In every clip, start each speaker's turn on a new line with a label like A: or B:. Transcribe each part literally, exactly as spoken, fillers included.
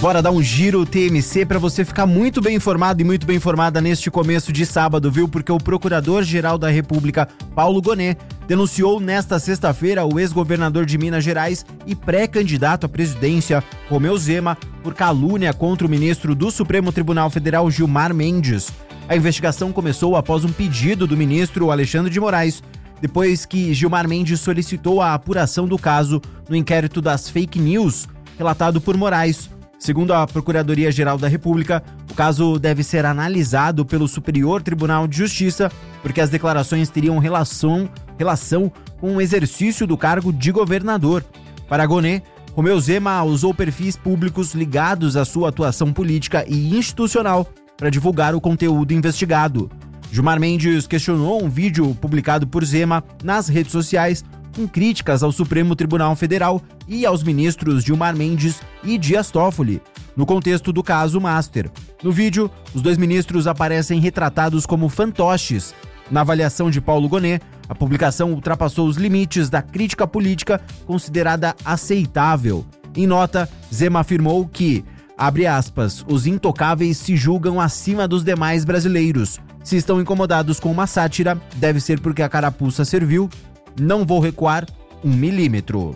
A: Bora dar um giro T M C para você ficar muito bem informado e muito bem informada neste começo de sábado, viu? Porque o Procurador-Geral da República, Paulo Gonet, denunciou nesta sexta-feira o ex-governador de Minas Gerais e pré-candidato à presidência, Romeu Zema, por calúnia contra o ministro do Supremo Tribunal Federal, Gilmar Mendes. A investigação começou após um pedido do ministro Alexandre de Moraes, depois que Gilmar Mendes solicitou a apuração do caso no inquérito das fake news, relatado por Moraes. Segundo a Procuradoria-Geral da República, o caso deve ser analisado pelo Superior Tribunal de Justiça, porque as declarações teriam relação, relação com o exercício do cargo de governador. Para Gonet, Romeu Zema usou perfis públicos ligados à sua atuação política e institucional para divulgar o conteúdo investigado. Gilmar Mendes questionou um vídeo publicado por Zema nas redes sociais com críticas ao Supremo Tribunal Federal e aos ministros Gilmar Mendes e Dias Toffoli, no contexto do caso Master. No vídeo, os dois ministros aparecem retratados como fantoches. Na avaliação de Paulo Gonet, a publicação ultrapassou os limites da crítica política considerada aceitável. Em nota, Zema afirmou que, abre aspas, os intocáveis se julgam acima dos demais brasileiros. Se estão incomodados com uma sátira, deve ser porque a carapuça serviu. Não vou recuar um milímetro.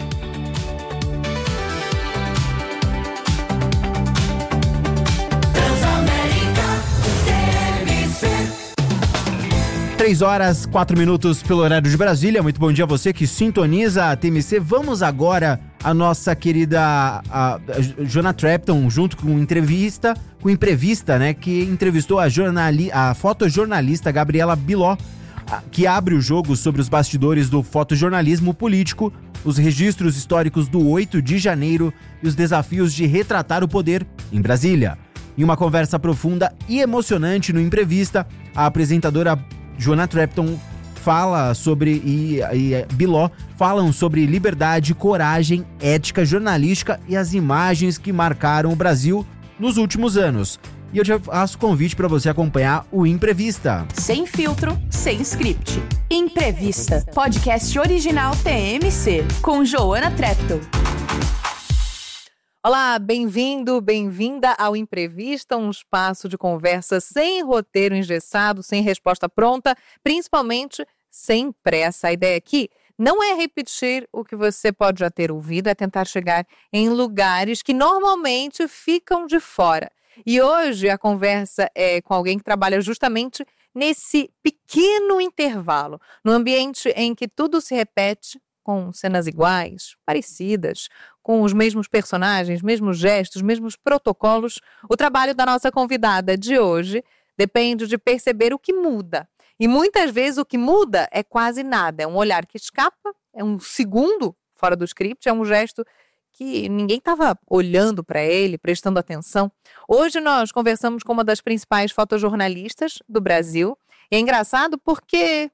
A: Três horas, quatro minutos pelo horário de Brasília. Muito bom dia a você que sintoniza a T M C. Vamos agora à nossa querida a, a Joana Trepton, junto com entrevista, com imprevista, né? Que entrevistou a, jornali, a fotojornalista Gabriela Biló, que abre o jogo sobre os bastidores do fotojornalismo político, os registros históricos do oito de janeiro e os desafios de retratar o poder em Brasília. Em uma conversa profunda e emocionante no Imprevista, a apresentadora Joana Trepton fala sobre e, e Biló falam sobre liberdade, coragem, ética jornalística e as imagens que marcaram o Brasil nos últimos anos. E eu já faço convite para você acompanhar o Imprevista.
B: Sem filtro, sem script. Imprevista, podcast original T M C, com Joana Trepton.
C: Olá, bem-vindo, bem-vinda ao Imprevista, um espaço de conversa sem roteiro engessado, sem resposta pronta, principalmente sem pressa. A ideia aqui não é repetir o que você pode já ter ouvido, é tentar chegar em lugares que normalmente ficam de fora. E hoje a conversa é com alguém que trabalha justamente nesse pequeno intervalo, no ambiente em que tudo se repete, com cenas iguais, parecidas, com os mesmos personagens, mesmos gestos, mesmos protocolos. O trabalho da nossa convidada de hoje depende de perceber o que muda. E muitas vezes o que muda é quase nada. É um olhar que escapa, é um segundo fora do script, é um gesto que ninguém estava olhando para ele, prestando atenção. Hoje nós conversamos com uma das principais fotojornalistas do Brasil. E é engraçado porque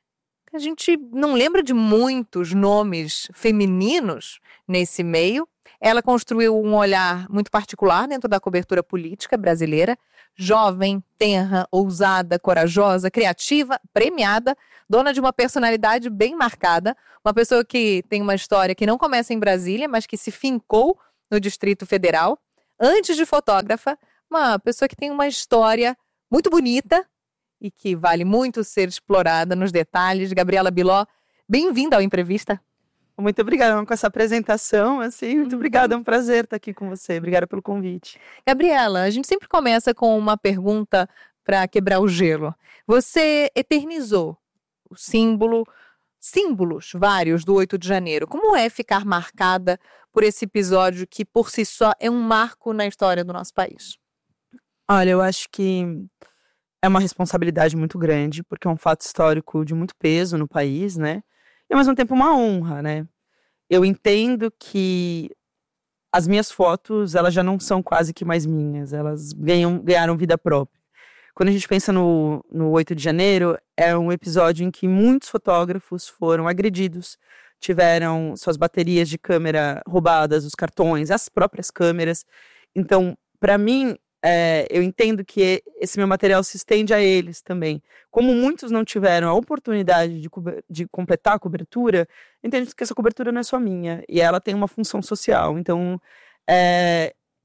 C: a gente não lembra de muitos nomes femininos nesse meio. Ela construiu um olhar muito particular dentro da cobertura política brasileira. Jovem, tenra, ousada, corajosa, criativa, premiada, dona de uma personalidade bem marcada, uma pessoa que tem uma história que não começa em Brasília, mas que se fincou no Distrito Federal. Antes de fotógrafa, uma pessoa que tem uma história muito bonita e que vale muito ser explorada nos detalhes. Gabriela Biló, bem-vinda ao Imprevista.
D: Muito obrigada com essa apresentação, assim, muito obrigada, é um prazer estar aqui com você, obrigada pelo convite.
C: Gabriela, a gente sempre começa com uma pergunta para quebrar o gelo. Você eternizou o símbolo, símbolos vários do oito de janeiro. Como é ficar marcada por esse episódio que por si só é um marco na história do nosso país?
D: Olha, eu acho que é uma responsabilidade muito grande, porque é um fato histórico de muito peso no país, né? E ao mesmo tempo uma honra, né? Eu entendo que as minhas fotos, elas já não são quase que mais minhas, elas ganham, ganharam vida própria. Quando a gente pensa no, no oito de janeiro, é um episódio em que muitos fotógrafos foram agredidos, tiveram suas baterias de câmera roubadas, os cartões, as próprias câmeras. Então, para mim, É, eu entendo que esse meu material se estende a eles também. Como muitos não tiveram a oportunidade de, de completar a cobertura, eu entendo que essa cobertura não é só minha, e ela tem uma função social. Então, é,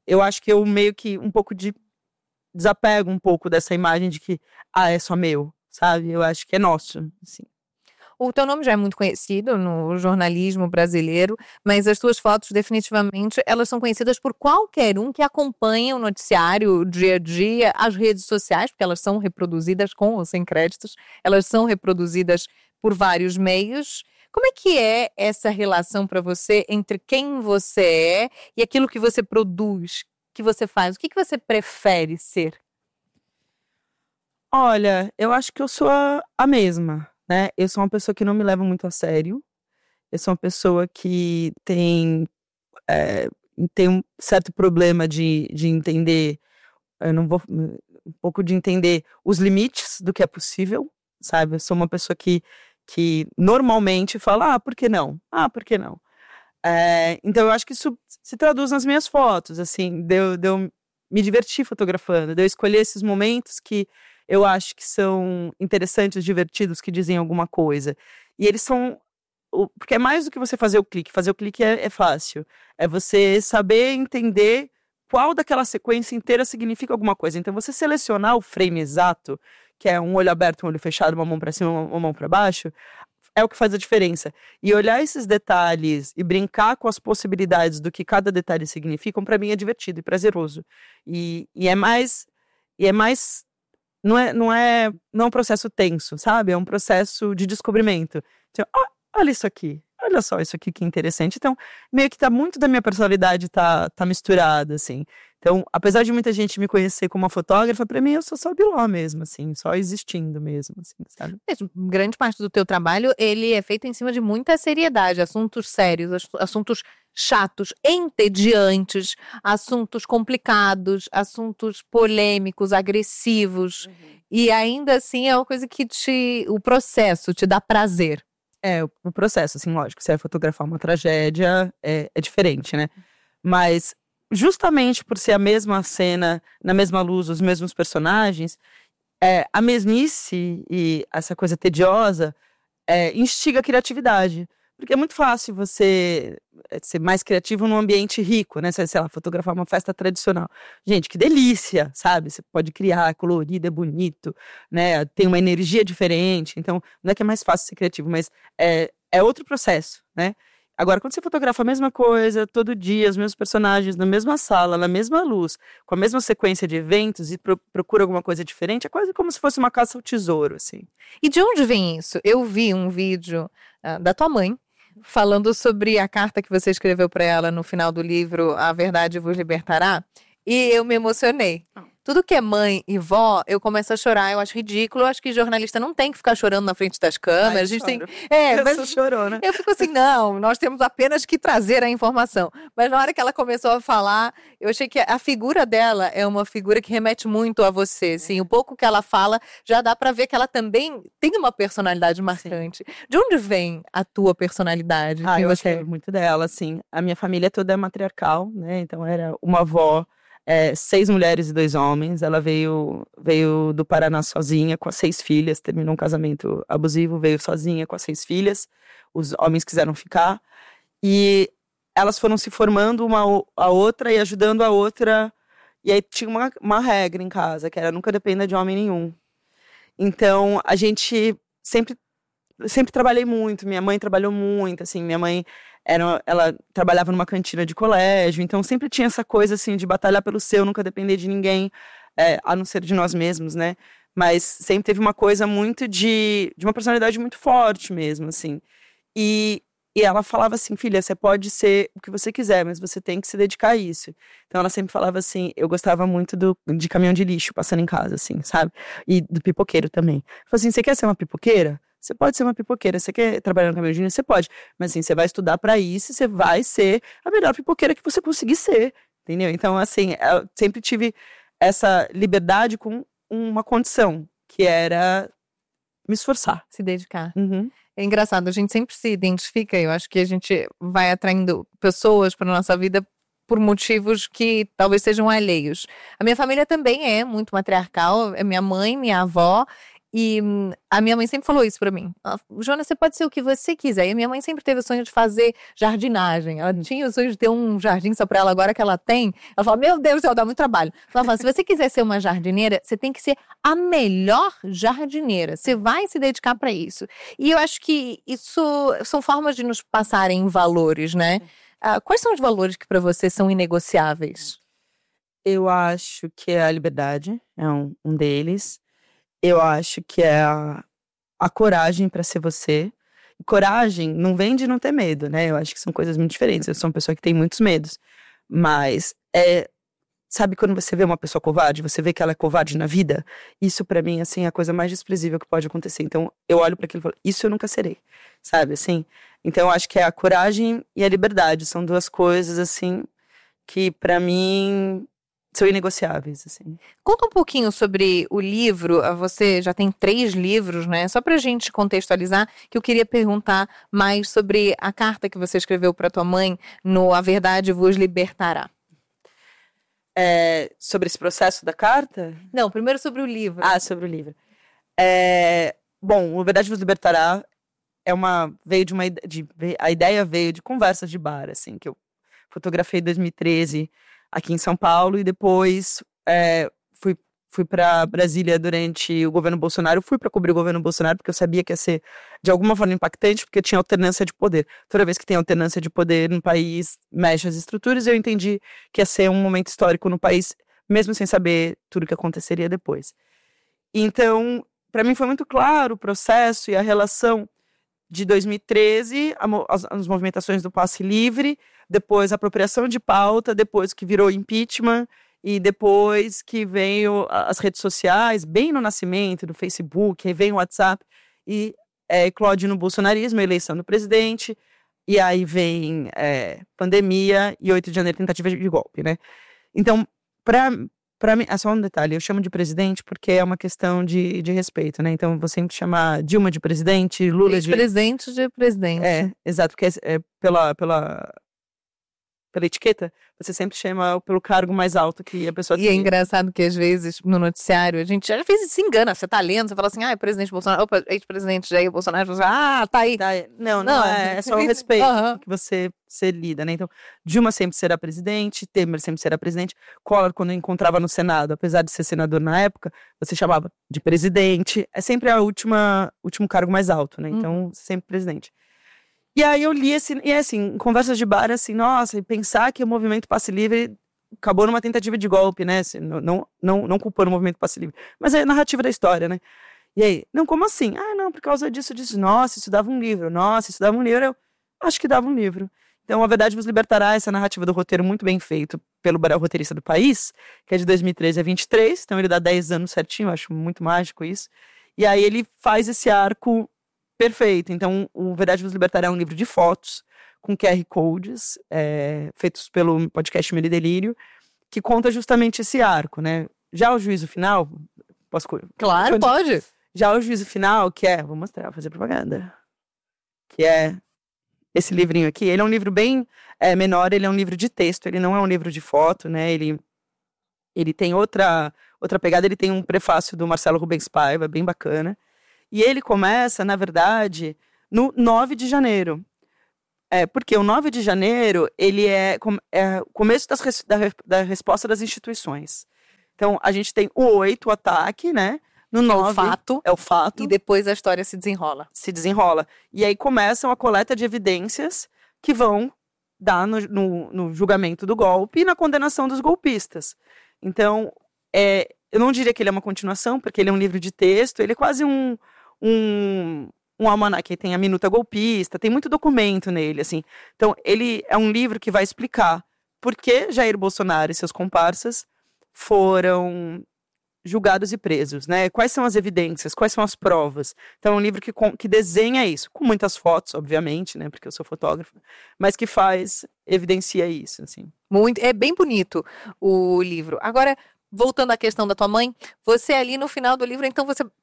D: eu acho que eu meio que um pouco de desapego um pouco dessa imagem de que, ah, é só meu, sabe? Eu acho que é nosso, assim.
C: O teu nome já é muito conhecido no jornalismo brasileiro, mas as tuas fotos definitivamente elas são conhecidas por qualquer um que acompanha o noticiário dia a dia, as redes sociais, porque elas são reproduzidas com ou sem créditos, elas são reproduzidas por vários meios. Como é que é essa relação para você entre quem você é e aquilo que você produz, que você faz? O que, que você prefere ser?
D: Olha, eu acho que eu sou a, a mesma. Né? Eu sou uma pessoa que não me leva muito a sério. Eu sou uma pessoa que tem, é, tem um certo problema de, de entender, eu não vou, um pouco de entender os limites do que é possível, sabe? Eu sou uma pessoa que, que normalmente fala, ah, por que não? Ah, por que não? É, então eu acho que isso se traduz nas minhas fotos, assim, de eu, de eu me divertir fotografando, de eu escolher esses momentos que eu acho que são interessantes, divertidos, que dizem alguma coisa. E eles são... Porque é mais do que você fazer o clique. Fazer o clique é, é fácil. É você saber entender qual daquela sequência inteira significa alguma coisa. Então, você selecionar o frame exato, que é um olho aberto, um olho fechado, uma mão para cima, uma mão para baixo, é o que faz a diferença. E olhar esses detalhes e brincar com as possibilidades do que cada detalhe significam, para mim é divertido e prazeroso. E, e é mais... E é mais Não é, não, é, não é um processo tenso, sabe? É um processo de descobrimento. Então, ah, olha isso aqui. Olha só isso aqui que interessante. Então, meio que tá muito da minha personalidade tá, tá misturada, assim. Então, apesar de muita gente me conhecer como uma fotógrafa, pra mim eu sou só Biló mesmo, assim. Só existindo mesmo, assim, sabe?
C: Grande parte do teu trabalho, ele é feito em cima de muita seriedade. Assuntos sérios, assuntos chatos, entediantes, assuntos complicados, assuntos polêmicos, agressivos. Uhum. E ainda assim é uma coisa que te... o processo te dá prazer.
D: É, o processo, assim, lógico. Você vai fotografar uma tragédia, é, é diferente, né? Mas justamente por ser a mesma cena, na mesma luz, os mesmos personagens, é, a mesmice e essa coisa tediosa é, instiga a criatividade. Porque é muito fácil você ser mais criativo num ambiente rico, né? Sei lá, fotografar uma festa tradicional. Gente, que delícia, sabe? Você pode criar, é colorido, é bonito, né? Tem uma energia diferente. Então, não é que é mais fácil ser criativo, mas é, é outro processo, né? Agora, quando você fotografa a mesma coisa, todo dia, os mesmos personagens, na mesma sala, na mesma luz, com a mesma sequência de eventos e pro, procura alguma coisa diferente, é quase como se fosse uma caça ao tesouro, assim.
C: E de onde vem isso? Eu vi um vídeo uh, da tua mãe, falando sobre a carta que você escreveu para ela no final do livro A Verdade Vos Libertará, e eu me emocionei. Tudo que é mãe e vó, eu começo a chorar, eu acho ridículo, eu acho que jornalista não tem que ficar chorando na frente das câmeras. Ai, a gente
D: choro.
C: tem. É,
D: eu
C: mas
D: sou chorona.
C: Eu fico assim, não, nós temos apenas que trazer a informação. Mas na hora que ela começou a falar, eu achei que a figura dela é uma figura que remete muito a você. Assim, o pouco que ela fala, já dá pra ver que ela também tem uma personalidade marcante. Sim. De onde vem a tua personalidade?
D: Ah, eu
C: você
D: achei muito dela, assim. A minha família toda é matriarcal, né? Então era uma avó. É, seis mulheres e dois homens. Ela veio, veio do Paraná sozinha, com as seis filhas, terminou um casamento abusivo, veio sozinha com as seis filhas, os homens quiseram ficar, e elas foram se formando uma a outra e ajudando a outra, e aí tinha uma, uma regra em casa, que era nunca dependa de homem nenhum. Então, a gente sempre, sempre trabalhei muito, minha mãe trabalhou muito, assim, minha mãe Era, ela trabalhava numa cantina de colégio, então sempre tinha essa coisa assim de batalhar pelo seu, nunca depender de ninguém, é, a não ser de nós mesmos, né? Mas sempre teve uma coisa muito de, de uma personalidade muito forte mesmo, assim. E, e ela falava assim, filha, você pode ser o que você quiser, mas você tem que se dedicar a isso. Então ela sempre falava assim, eu gostava muito do, de caminhão de lixo passando em casa, assim, sabe? E do pipoqueiro também. Falei assim, você quer ser uma pipoqueira? Você pode ser uma pipoqueira, você quer trabalhar no caminhão de lixo? Você pode, mas assim, você vai estudar pra isso e você vai ser a melhor pipoqueira que você conseguir ser, entendeu? Então, assim, eu sempre tive essa liberdade com uma condição, que era me esforçar.
C: Se dedicar.
D: Uhum.
C: É engraçado, a gente sempre se identifica, eu acho que a gente vai atraindo pessoas para nossa vida por motivos que talvez sejam alheios. A minha família também é muito matriarcal, é minha mãe, minha avó. E hum, a minha mãe sempre falou isso pra mim. Ela, Joana, você pode ser o que você quiser. E a minha mãe sempre teve o sonho de fazer jardinagem. Ela tinha o sonho de ter um jardim só pra ela, agora que ela tem. Ela fala, meu Deus do céu, dá muito trabalho. Ela fala, se você quiser ser uma jardineira, você tem que ser a melhor jardineira. Você vai se dedicar pra isso. E eu acho que isso são formas de nos passarem valores, né? Uh, quais são os valores que pra você são inegociáveis?
D: Eu acho que é a liberdade, é um, um deles. Eu acho que é a, a coragem para ser você. E coragem não vem de não ter medo, né? Eu acho que são coisas muito diferentes. Eu sou uma pessoa que tem muitos medos. Mas, é, sabe quando você vê uma pessoa covarde, você vê que ela é covarde na vida? Isso para mim, assim, é a coisa mais desprezível que pode acontecer. Então, eu olho para aquilo e falo, isso eu nunca serei, sabe, assim? Então, eu acho que é a coragem e a liberdade. São duas coisas, assim, que para mim são inegociáveis, assim.
C: Conta um pouquinho sobre o livro. Você já tem três livros, né? Só pra gente contextualizar, que eu queria perguntar mais sobre a carta que você escreveu pra tua mãe no A Verdade Vos Libertará.
D: É, sobre esse processo da carta?
C: Não, primeiro sobre o livro.
D: Ah, sobre o livro. É, bom, A Verdade Vos Libertará é uma, veio de uma de, a ideia veio de conversas de bar, assim, que eu fotografei em dois mil e treze aqui em São Paulo, e depois é, fui, fui para Brasília durante o governo Bolsonaro. Fui para cobrir o governo Bolsonaro, porque eu sabia que ia ser, de alguma forma, impactante, porque tinha alternância de poder. Toda vez que tem alternância de poder no país, mexe as estruturas, e eu entendi que ia ser um momento histórico no país, mesmo sem saber tudo o que aconteceria depois. Então, para mim foi muito claro o processo e a relação de dois mil e treze, as, as movimentações do passe livre, depois a apropriação de pauta, depois que virou impeachment, e depois que veio as redes sociais, bem no nascimento do Facebook, aí vem o WhatsApp, e é, eclode no bolsonarismo, a eleição do presidente, e aí vem é, pandemia e oito de janeiro, tentativa de golpe, né? Então, para Para mim, é só um detalhe, eu chamo de presidente porque é uma questão de, de respeito, né? Então, vou sempre chamar Dilma de presidente, Lula de...
C: Presidente de presidente.
D: É, exato, porque é, é pela, pela, pela etiqueta, você sempre chama pelo cargo mais alto que a pessoa
C: E
D: tem.
C: é engraçado que, às vezes, no noticiário, a gente às vezes se engana, você tá lendo, você fala assim, ah, é presidente Bolsonaro, opa, ex-presidente Jair Bolsonaro, você fala, ah, tá aí.
D: Tá, não, não,
C: Não.
D: é, é só o respeito
C: Uhum.
D: que você, você lida, né? Então, Dilma sempre será presidente, Temer sempre será presidente, Collor, quando encontrava no Senado, apesar de ser senador na época, você chamava de presidente, é sempre a última, último cargo mais alto, né? Então, uhum. sempre presidente. E aí eu li esse, e assim, em conversas de bar, assim, nossa, e pensar que o movimento Passe Livre acabou numa tentativa de golpe, né? Assim, não, não, não, não culpando o movimento Passe Livre, mas é a narrativa da história, né? E aí, não, como assim? Ah, não, por causa disso, disso, nossa, isso dava um livro, nossa, isso dava um livro, eu acho que dava um livro. Então, A Verdade Vos Libertará, essa narrativa do roteiro muito bem feito pelo roteirista do País, que é de dois mil e treze a vinte e três, então ele dá dez anos certinho, eu acho muito mágico isso. E aí ele faz esse arco perfeito. Então, o Verdade Vos Libertará é um livro de fotos, com Q R Codes, é, feitos pelo podcast Medo e Delírio, que conta justamente esse arco, né? Já o juízo final, posso...
C: Claro, pode.
D: Já o juízo final, que é, vou mostrar, vou fazer propaganda, que é esse livrinho aqui, ele é um livro bem é, menor, ele é um livro de texto, ele não é um livro de foto, né? Ele, ele tem outra, outra pegada, ele tem um prefácio do Marcelo Rubens Paiva, bem bacana. E ele começa, na verdade, no nove de janeiro. É, porque o nove de janeiro, ele é, é o começo das, da, da resposta das instituições. Então, a gente tem o oito, o ataque, né? No nove,
C: é o fato.
D: É o fato.
C: E depois a história se desenrola.
D: Se desenrola. E aí começam a coleta de evidências que vão dar no, no, no julgamento do golpe e na condenação dos golpistas. Então, é, eu não diria que ele é uma continuação, porque ele é um livro de texto, ele é quase um... um um almanaque, tem a minuta golpista, tem muito documento nele, assim. Então, ele é um livro que vai explicar por que Jair Bolsonaro e seus comparsas foram julgados e presos, né? Quais são as evidências, quais são as provas. Então, é um livro que, que desenha isso, com muitas fotos, obviamente, né? Porque eu sou fotógrafo, mas que faz, evidencia isso, assim.
C: Muito, é bem bonito o livro. Agora, voltando à questão da tua mãe, você ali no final do livro, então você...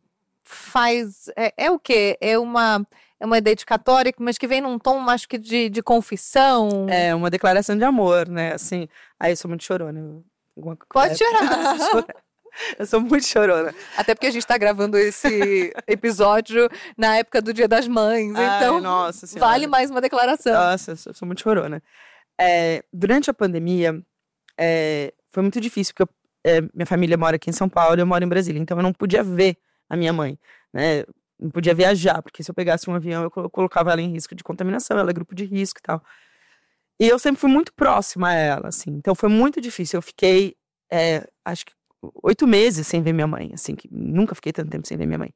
C: faz, é, é o quê? É uma, é uma dedicatória, mas que vem num tom, acho que de, de confissão.
D: É, uma declaração de amor, né, assim, aí eu sou muito chorona. Eu,
C: Pode
D: é,
C: chorar.
D: Eu sou muito chorona.
C: Até porque a gente tá gravando esse episódio na época do Dia das Mães.
D: Ai,
C: então,
D: nossa senhora.
C: vale mais uma declaração.
D: Nossa, eu sou, sou muito chorona. É, durante a pandemia, é, foi muito difícil, porque eu, é, minha família mora aqui em São Paulo e eu moro em Brasília. Então, eu não podia ver a minha mãe, né? Não podia viajar, porque se eu pegasse um avião, eu colocava ela em risco de contaminação, ela é grupo de risco e tal. E eu sempre fui muito próxima a ela, assim. Então, foi muito difícil. Eu fiquei, é, acho que, oito meses sem ver minha mãe, assim. Que nunca fiquei tanto tempo sem ver minha mãe.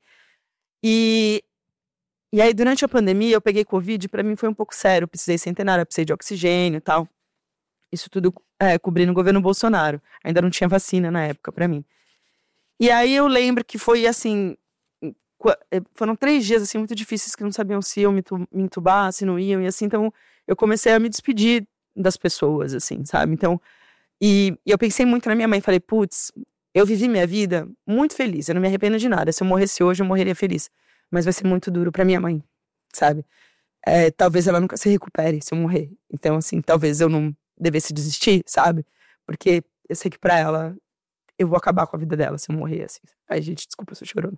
D: E, e aí, durante a pandemia, eu peguei Covid, pra mim foi um pouco sério. Eu precisei centenária, eu precisei de oxigênio e tal. Isso tudo é, cobrindo o governo Bolsonaro. Ainda não tinha vacina na época pra mim. E aí, eu lembro que foi, assim... Foram três dias, assim, muito difíceis, que não sabiam se iam me entubar, se não iam, e assim, então... eu comecei a me despedir das pessoas, assim, sabe? Então, e, e eu pensei muito na minha mãe, falei, putz, eu vivi minha vida muito feliz, eu não me arrependo de nada. Se eu morresse hoje, eu morreria feliz. Mas vai ser muito duro pra minha mãe, sabe? É, talvez ela nunca se recupere se eu morrer. Então, assim, talvez eu não devesse desistir, sabe? Porque eu sei que pra ela, eu vou acabar com a vida dela se eu morrer, assim. Ai, gente, desculpa, eu sou chorona.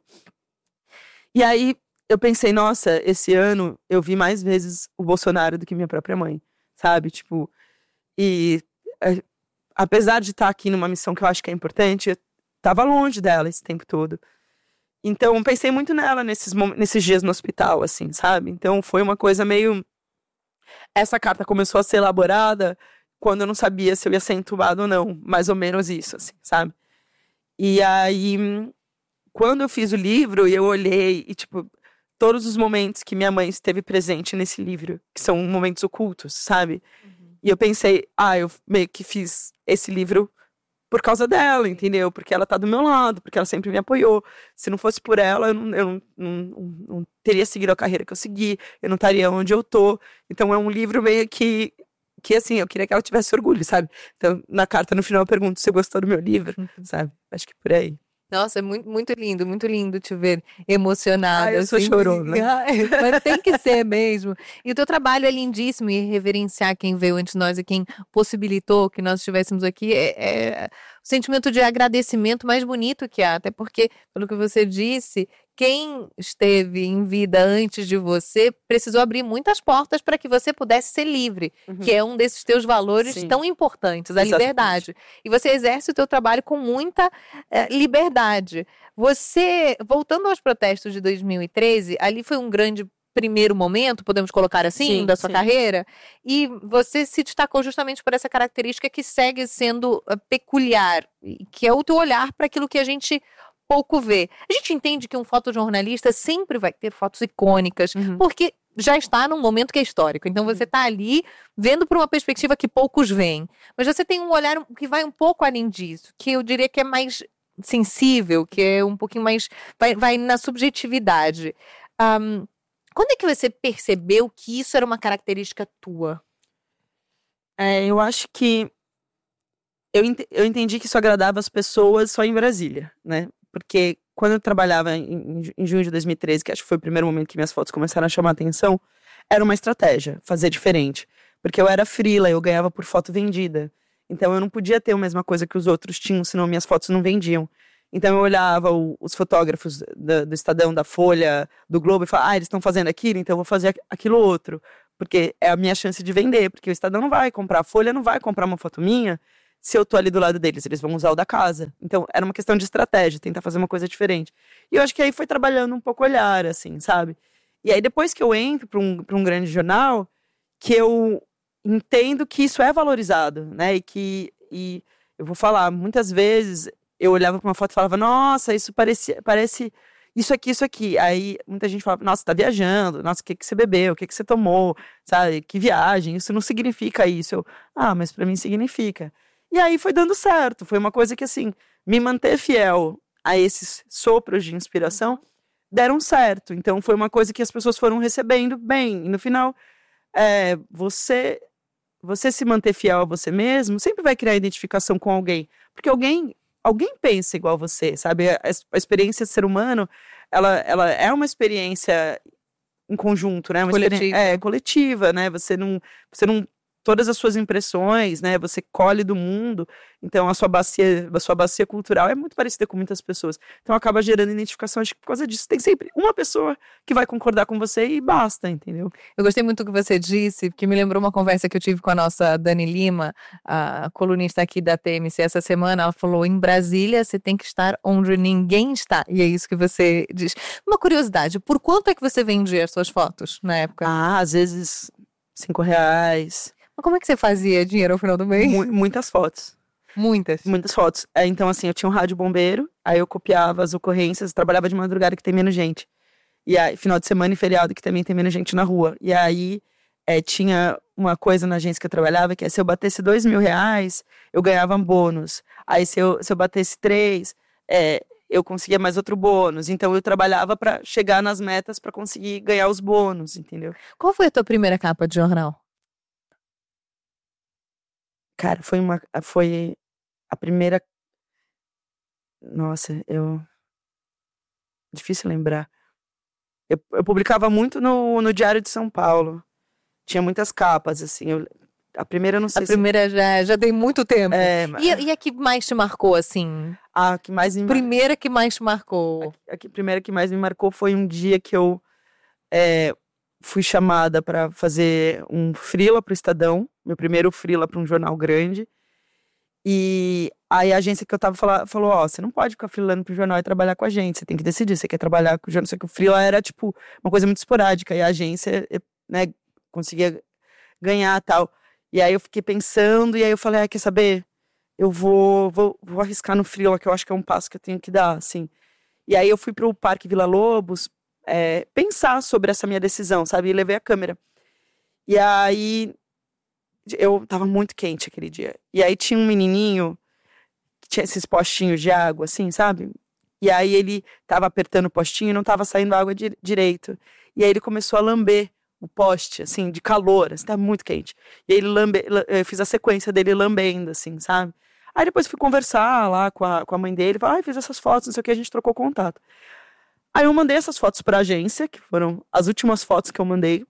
D: E aí, eu pensei, nossa, esse ano eu vi mais vezes o Bolsonaro do que minha própria mãe, sabe? Tipo, e é, apesar de estar aqui numa missão que eu acho que é importante, eu tava longe dela esse tempo todo. Então, pensei muito nela nesses, nesses dias no hospital, assim, sabe? Então, foi uma coisa meio... Essa carta começou a ser elaborada quando eu não sabia se eu ia ser entubado ou não. Mais ou menos isso, assim, sabe? E aí, quando eu fiz o livro, eu olhei e, tipo... todos os momentos que minha mãe esteve presente nesse livro, que são momentos ocultos, sabe? Uhum. E eu pensei, ah, eu meio que fiz esse livro por causa dela, entendeu? Porque ela tá do meu lado, porque ela sempre me apoiou. Se não fosse por ela, eu não, eu não, não, não, não teria seguido a carreira que eu segui, eu não estaria onde eu tô. Então é um livro meio que, que assim, eu queria que ela tivesse orgulho, sabe? Então, na carta, no final, eu pergunto se você gostou do meu livro, uhum. sabe? Acho que por aí.
C: Nossa, é muito, muito lindo, muito lindo te ver emocionada.
D: Ah, eu sou
C: assim.
D: chorona.
C: Mas tem que ser mesmo. E o teu trabalho é lindíssimo, e reverenciar quem veio antes de nós e quem possibilitou que nós estivéssemos aqui é, é o sentimento de agradecimento mais bonito que há. Até porque, pelo que você disse, quem esteve em vida antes de você precisou abrir muitas portas para que você pudesse ser livre, uhum. que é um desses teus valores Sim. tão importantes, a Exatamente. liberdade. E você exerce o teu trabalho com muita é, liberdade. Você, voltando aos protestos de dois mil e treze, ali foi um grande primeiro momento, podemos colocar assim, sim, da sua sim. carreira, e você se destacou justamente por essa característica que segue sendo uh, peculiar, que é o teu olhar para aquilo que a gente pouco vê. A gente entende que um fotojornalista sempre vai ter fotos icônicas, uhum. porque já está num momento que é histórico. Então você está ali vendo por uma perspectiva que poucos veem. Mas você tem um olhar que vai um pouco além disso, que eu diria que é mais sensível, que é um pouquinho mais... vai, vai na subjetividade. Um, quando é que você percebeu que isso era uma característica tua?
D: É, eu acho que eu, ent- eu entendi que isso agradava as pessoas só em Brasília, né? Porque quando eu trabalhava em, em junho de dois mil e treze, que acho que foi o primeiro momento que minhas fotos começaram a chamar a atenção, era uma estratégia, fazer diferente. Porque eu era freela, eu ganhava por foto vendida. Então eu não podia ter a mesma coisa que os outros tinham, senão minhas fotos não vendiam. Então eu olhava o, os fotógrafos do, do Estadão, da Folha, do Globo e falava, ah, eles estão fazendo aquilo, então eu vou fazer aquilo outro. Porque é a minha chance de vender, porque o Estadão não vai comprar, a Folha não vai comprar uma foto minha se eu tô ali do lado deles, eles vão usar o da casa. Então era uma questão de estratégia, tentar fazer uma coisa diferente. E eu acho que aí foi trabalhando um pouco o olhar, assim, sabe? E aí depois que eu entro para um, para um grande jornal, que eu entendo que isso é valorizado, né? E que, e eu vou falar, muitas vezes... eu olhava para uma foto e falava, nossa, isso parece, parece isso aqui, isso aqui. Aí muita gente falava, nossa, tá viajando, nossa, o que, que você bebeu, o que, que você tomou, sabe, que viagem, isso não significa isso. Eu, ah, mas para mim significa. E aí foi dando certo, foi uma coisa que, assim, me manter fiel a esses sopros de inspiração deram certo. Então foi uma coisa que as pessoas foram recebendo bem. E no final, é, você, você se manter fiel a você mesmo sempre vai criar identificação com alguém. Porque alguém... alguém pensa igual você, sabe? A, a experiência de ser humano, ela, ela é uma experiência em conjunto, né? Uma
C: coletiva.
D: É, coletiva, né? Você não, você não todas as suas impressões, né? Você colhe do mundo. Então, a sua bacia, a sua bacia cultural é muito parecida com muitas pessoas. Então, acaba gerando identificação. Acho que por causa disso, tem sempre uma pessoa que vai concordar com você e basta, entendeu?
C: Eu gostei muito do que você disse, porque me lembrou uma conversa que eu tive com a nossa Dani Lima, a colunista aqui da T M C essa semana. Ela falou, em Brasília você tem que estar onde ninguém está. E é isso que você diz. Uma curiosidade, por quanto é que você vendia as suas fotos na época?
D: Ah, às vezes cinco reais.
C: Mas como é que você fazia dinheiro ao final do mês?
D: Mu- muitas fotos.
C: Muitas.
D: Muitas fotos. É, então, assim, eu tinha um rádio bombeiro, aí eu copiava as ocorrências, trabalhava de madrugada que tem menos gente. E aí, final de semana e feriado que também tem menos gente na rua. E aí, é, tinha uma coisa na agência que eu trabalhava, que é se eu batesse dois mil reais, eu ganhava um bônus. Aí, se eu, se eu batesse três, é, eu conseguia mais outro bônus. Então, eu trabalhava para chegar nas metas para conseguir ganhar os bônus, entendeu?
C: Qual foi a tua primeira capa de jornal?
D: Cara, foi uma... Foi a primeira... Nossa, eu... Difícil lembrar. Eu, eu publicava muito no, no Diário de São Paulo. Tinha muitas capas, assim. Eu, a primeira, eu não sei
C: A primeira
D: se...
C: já, já tem muito tempo.
D: É,
C: E, e a que mais te marcou, assim?
D: a que mais me...
C: Primeira que mais te marcou?
D: A, que- a primeira que mais me marcou foi um dia que eu é, fui chamada para fazer um freela pro Estadão. Meu primeiro freela para um jornal grande. E aí a agência que eu tava falou, falou, ó, você não pode ficar freelando pro jornal e trabalhar com a gente, você tem que decidir, você quer trabalhar com o jornal, só que o freela era, tipo, uma coisa muito esporádica, e a agência, né, conseguia ganhar e tal. E aí eu fiquei pensando, e aí eu falei, ah, quer saber? Eu vou, vou, vou arriscar no freela, que eu acho que é um passo que eu tenho que dar, assim. E aí eu fui pro Parque Vila Lobos, é, pensar sobre essa minha decisão, sabe, e levei a câmera. E aí... Eu tava muito quente aquele dia. E aí tinha um menininho que tinha esses postinhos de água, assim, sabe? E aí ele tava apertando o postinho e não tava saindo água di- direito. E aí ele começou a lamber o poste, assim, de calor, assim, tava muito quente. E aí ele lambe, la- eu fiz a sequência dele lambendo, assim, sabe? Aí depois fui conversar lá com a, com a mãe dele, falei, ah, fiz essas fotos, não sei o que, a gente trocou contato. Aí eu mandei essas fotos pra agência, que foram as últimas fotos que eu mandei.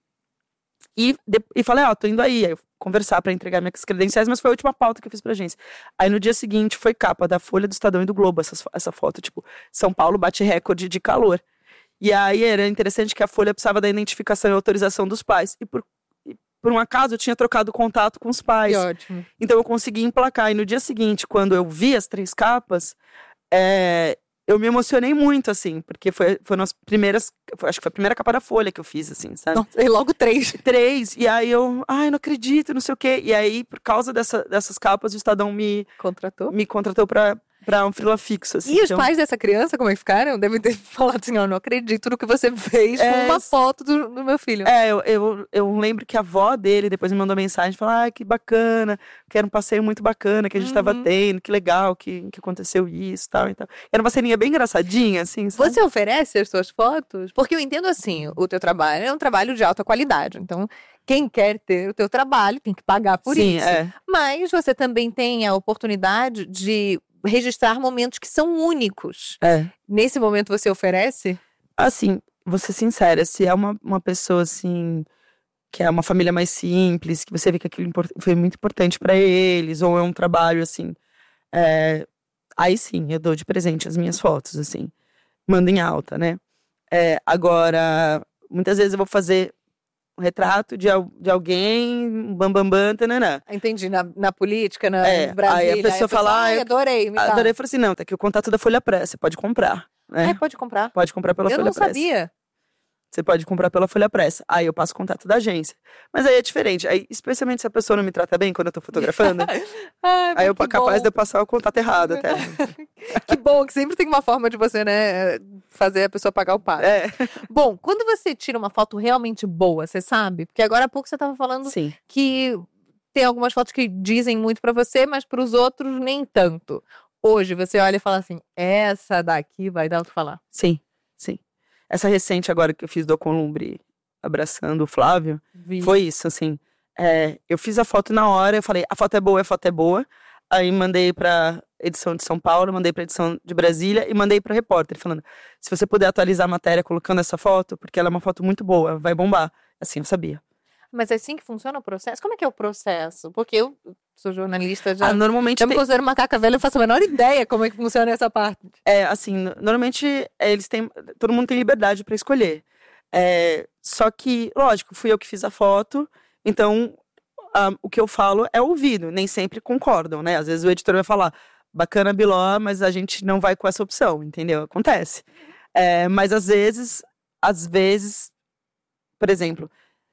D: E, de, e falei, ó, oh, tô indo aí. Aí eu conversar para entregar minhas credenciais, mas foi a última pauta que eu fiz pra agência. Aí no dia seguinte foi capa da Folha, do Estadão e do Globo, essa, essa foto, tipo, São Paulo bate recorde de calor. E aí era interessante que a Folha precisava da identificação e autorização dos pais. E por, e por um acaso eu tinha trocado contato com os pais.
C: Que ótimo.
D: Então eu consegui emplacar. E no dia seguinte, quando eu vi as três capas, é, eu me emocionei muito, assim, porque foi, foram as primeiras, foi, acho que foi a primeira capa da Folha que eu fiz, assim, sabe?
C: Nossa, e logo três.
D: Três, e aí eu, ai, não acredito, não sei o quê. E aí, por causa dessa, dessas capas, o Estadão me,
C: Contratou?
D: me contratou pra, pra um freela fixo, assim.
C: E os
D: então...
C: pais dessa criança, como é que ficaram? Devem ter falado assim, ó, não acredito no que você fez
D: É,
C: com uma foto do, do meu filho.
D: É, eu, eu, eu lembro que a avó dele depois me mandou mensagem, falou, ah, que bacana, que era um passeio muito bacana que a gente
C: Uhum.
D: tava tendo, que legal que, que aconteceu isso, tal e tal. Era uma ceninha bem engraçadinha, assim, sabe?
C: Você oferece as suas fotos? Porque eu entendo assim, o teu trabalho é um trabalho de alta qualidade. Então, quem quer ter o teu trabalho tem que pagar por
D: Sim,
C: isso.
D: é.
C: Mas você também tem a oportunidade de registrar momentos que são únicos.
D: É.
C: Nesse momento você oferece?
D: Assim, vou ser sincera, se é uma, uma pessoa, assim, que é uma família mais simples, que você vê que aquilo import- foi muito importante pra eles, ou é um trabalho, assim, é, aí sim, eu dou de presente as minhas fotos, assim, mando em alta, né? É, agora, muitas vezes eu vou fazer um retrato de, al- de alguém, bam, bam, bam, tananã.
C: Entendi, na, na política, na
D: É,
C: em Brasília.
D: aí a pessoa fala,
C: ai,
D: "Ah, eu-
C: adorei, me dá."
D: Adorei, eu falei assim, não, tá aqui o contato da Folha Press, você pode comprar, né?
C: Ai, pode comprar.
D: Pode comprar pela
C: Eu
D: Folha
C: não
D: Press.
C: sabia.
D: Você pode comprar pela Folha Press. Aí eu passo o contato da agência. Mas aí é diferente. Aí, especialmente se a pessoa não me trata bem quando eu tô fotografando,
C: Ai,
D: aí eu
C: que
D: capaz
C: bom.
D: de eu passar o contato errado até.
C: Que bom, que sempre tem uma forma de você, né, fazer a pessoa pagar o pato.
D: É.
C: Bom, quando você tira uma foto realmente boa, você sabe? Porque agora há pouco você tava falando
D: Sim.
C: que tem algumas fotos que dizem muito pra você, mas pros outros nem tanto. Hoje você olha e fala assim, essa daqui vai dar o que falar.
D: Sim. Sim. Essa recente agora que eu fiz do Columbre abraçando o Flávio,
C: Vi.
D: foi isso, assim. É, eu fiz a foto na hora, eu falei, a foto é boa, a foto é boa. Aí mandei pra edição de São Paulo, mandei pra edição de Brasília e mandei pra repórter, falando, se você puder atualizar a matéria colocando essa foto, porque ela é uma foto muito boa, vai bombar. Assim, eu sabia.
C: Mas é assim que funciona o processo? Como é que é o processo? Porque eu sou jornalista, já,
D: Ah, normalmente
C: já me
D: tem-
C: considero macaca velha, eu faço a menor ideia como é que funciona essa parte.
D: É, assim, no- normalmente é, eles têm. Todo mundo tem liberdade pra escolher. É, só que, lógico, fui eu que fiz a foto, então ah, o que eu falo é ouvido. Nem sempre concordam, né? Às vezes o editor vai falar, bacana, Biló, mas a gente não vai com essa opção, entendeu? Acontece. É, mas às vezes, às vezes, por exemplo,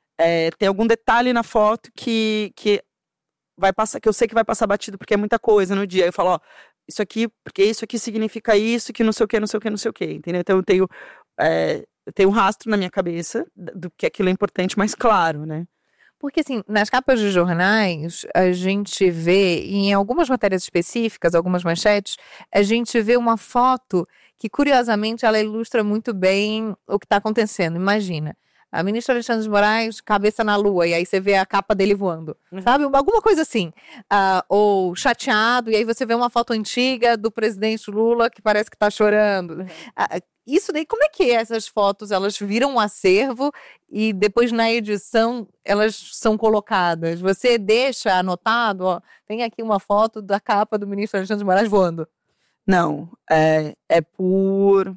D: é, tem algum detalhe na foto que, que vai passar, que eu sei que vai passar batido porque é muita coisa no dia. Aí eu falo, ó, isso aqui, porque isso aqui significa isso, que não sei o que, não sei o que, não sei o que, entendeu? Então eu tenho, é, eu tenho um rastro na minha cabeça do que aquilo é importante, mas claro, né?
C: Porque, assim, nas capas de jornais, a gente vê, em algumas matérias específicas, algumas manchetes, a gente vê uma foto que, curiosamente, ela ilustra muito bem o que está acontecendo. Imagina, a ministra Alexandre de Moraes, cabeça na lua, e aí você vê a capa dele voando,
D: Uhum.
C: sabe? Alguma coisa assim. Ah, ou chateado, e aí você vê uma foto antiga do presidente Lula que parece que está chorando. Ah, isso daí, como é que é essas fotos? Elas viram um acervo e depois na edição elas são colocadas. Você deixa anotado, ó, tem aqui uma foto da capa do ministro Alexandre de Moraes voando.
D: Não, é, é por...